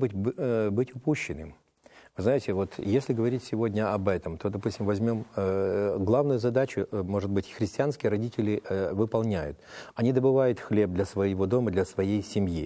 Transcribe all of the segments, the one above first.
быть упущенным. Вы знаете, вот если говорить сегодня об этом, то, допустим, возьмем главную задачу, может быть, христианские родители выполняют. Они добывают хлеб для своего дома, для своей семьи.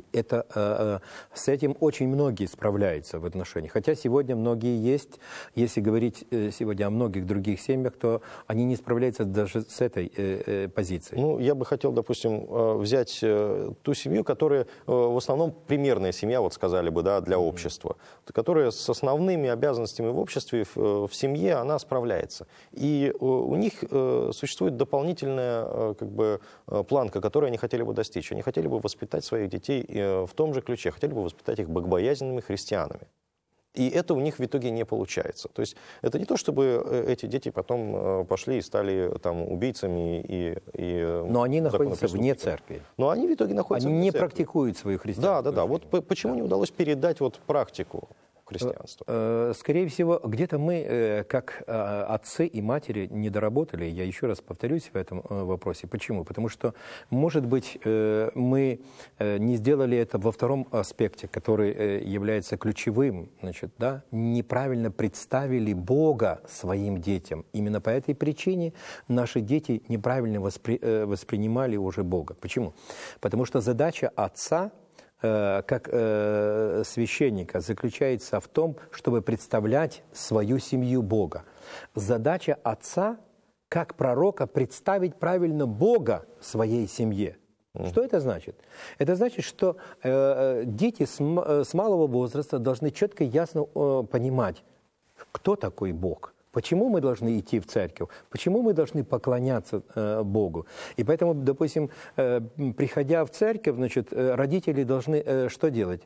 С этим очень многие справляются в отношении. Хотя сегодня многие есть, если говорить сегодня о многих других семьях, то они не справляются даже с этой позицией. Ну, я бы хотел, допустим, взять ту семью, которая в основном примерная семья, вот сказали бы, да, для общества, которая с основными обязанностями в обществе, в семье, она справляется. И у них существует дополнительная планка, которую они хотели бы достичь. Они хотели бы воспитать своих детей в том же ключе, хотели бы воспитать их богобоязненными христианами. И это у них в итоге не получается. То есть это не то, чтобы эти дети потом пошли и стали там убийцами но они находятся вне церкви. Но они в итоге находятся вне церкви. Они не церкви. практикуют свою христианскую Да. Вот почему не удалось передать вот практику христианства? Скорее всего, где-то мы, как отцы и матери, не доработали. Я еще раз повторюсь в этом вопросе. Почему? Потому что, может быть, мы не сделали это во втором аспекте, который является ключевым. Значит, да, неправильно представили Бога своим детям. Именно по этой причине наши дети неправильно воспринимали уже Бога. Почему? Потому что задача отца как священника заключается в том, чтобы представлять свою семью Бога. Задача отца, как пророка, представить правильно Бога своей семье. Что это значит? Это значит, что дети с малого возраста должны четко и ясно понимать, кто такой Бог. Почему мы должны идти в церковь? Почему мы должны поклоняться Богу? И поэтому, допустим, приходя в церковь, значит, родители должны что делать?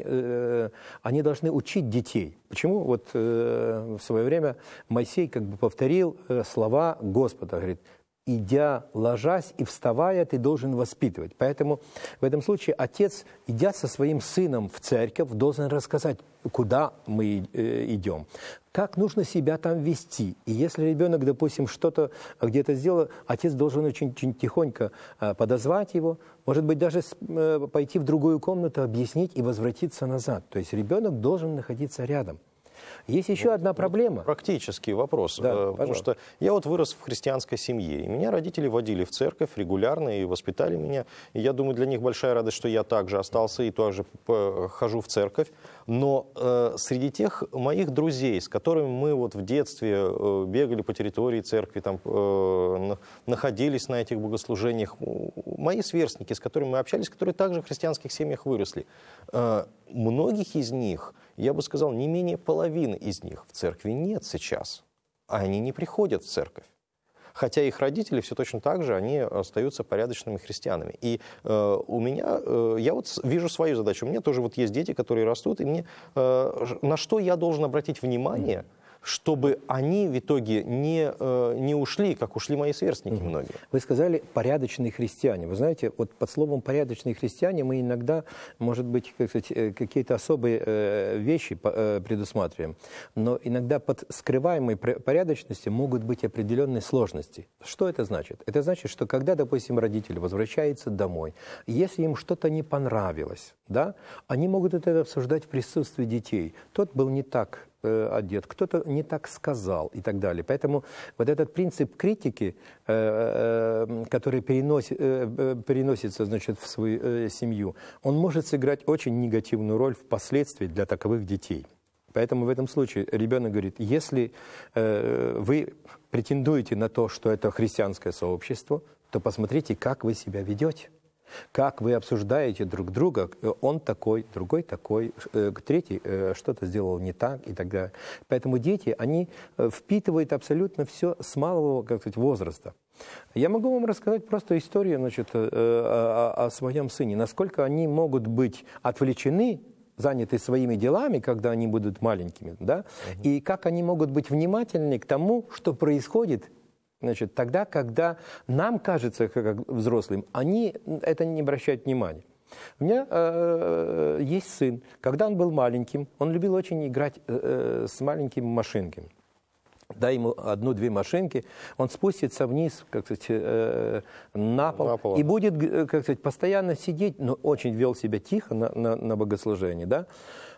Они должны учить детей. Почему? Вот в свое время Моисей как бы повторил слова Господа, говорит: идя, ложась и вставая, ты должен воспитывать. Поэтому в этом случае отец, идя со своим сыном в церковь, должен рассказать, куда мы идем, как нужно себя там вести. И если ребенок, допустим, что-то где-то сделал, отец должен очень тихонько подозвать его, может быть, даже пойти в другую комнату, объяснить и возвратиться назад. То есть ребенок должен находиться рядом. Есть еще одна проблема. Практический вопрос. Да, потому что я вот вырос в христианской семье, и меня родители водили в церковь регулярно и воспитали меня. И я думаю, для них большая радость, что я также остался и тоже хожу в церковь. Но среди тех моих друзей, с которыми мы вот в детстве бегали по территории церкви, там, находились на этих богослужениях, мои сверстники, с которыми мы общались, которые также в христианских семьях выросли, многих из них, я бы сказал, не менее половины из них в церкви нет сейчас. А они не приходят в церковь. Хотя их родители все точно так же, они остаются порядочными христианами. И у меня, я вот вижу свою задачу. У меня тоже вот есть дети, которые растут, и мне, на что я должен обратить внимание, чтобы они в итоге не ушли, как ушли мои сверстники многие. Вы сказали «порядочные христиане». Вы знаете, вот под словом «порядочные христиане» мы иногда, может быть, какие-то особые вещи предусматриваем, но иногда под скрываемой порядочностью могут быть определенные сложности. Что это значит? Это значит, что когда, допустим, родители возвращаются домой, если им что-то не понравилось, да, они могут это обсуждать в присутствии детей. Тот был не так одет, кто-то не так сказал и так далее. Поэтому вот этот принцип критики, который переносится, значит, в свою семью, он может сыграть очень негативную роль впоследствии для таковых детей. Поэтому в этом случае ребенок говорит, если вы претендуете на то, что это христианское сообщество, то посмотрите, как вы себя ведете. Как вы обсуждаете друг друга, он такой, другой такой, третий что-то сделал не так и так далее. Поэтому дети, они впитывают абсолютно все с малого, как сказать, возраста. Я могу вам рассказать просто историю, значит, о своем сыне, насколько они могут быть отвлечены, заняты своими делами, когда они будут маленькими, да, и как они могут быть внимательны к тому, что происходит. Значит, тогда, когда нам кажется, как взрослым, они это не обращают внимания. У меня есть сын. Когда он был маленьким, он любил очень играть с маленькими машинками. Дай ему одну-две машинки, он спустится вниз, как сказать, на пол и будет, как сказать, постоянно сидеть, но очень вел себя тихо на богослужении, да.